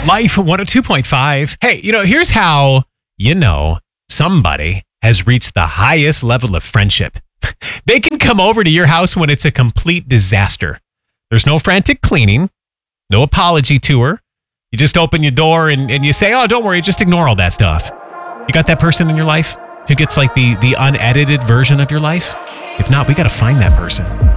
Life 102.5. Hey, here's how somebody has reached the highest level of friendship. They can come over to your house when it's a complete disaster. There's no frantic cleaning, no apology tour. You just open your door and you say, oh, don't worry, just ignore all that stuff. You got that person in your life who gets like the unedited version of your life? If not, we got to find that person.